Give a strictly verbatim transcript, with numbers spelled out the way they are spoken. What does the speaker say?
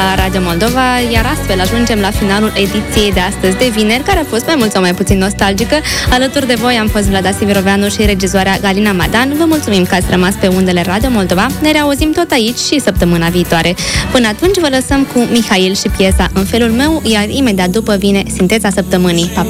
Radio Moldova, iar astfel ajungem la finalul ediției de astăzi de vineri, care a fost mai mult sau mai puțin nostalgică. Alături de voi am fost Vlada Siviroveanu și regizoarea Galina Madan. Vă mulțumim că ați rămas pe undele Radio Moldova. Ne reauzim tot aici și săptămâna viitoare. Până atunci vă lăsăm cu Mihail și piesa În felul meu, iar imediat după vine Sinteța săptămânii. Pa, pa!